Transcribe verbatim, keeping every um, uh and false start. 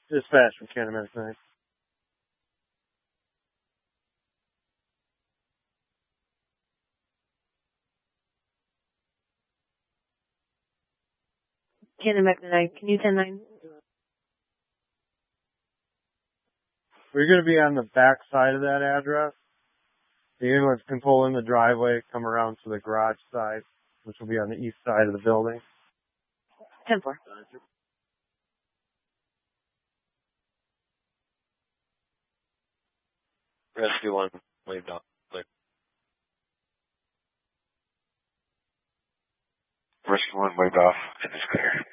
Dispatch from Canada nine. Canada nine, can you ten nine? We're going to be on the back side of that address. The ambulance can pull in the driveway, come around to the garage side, which will be on the east side of the building. ten four. Rescue one, waved off. Clear. Rescue one, waved off. It is clear.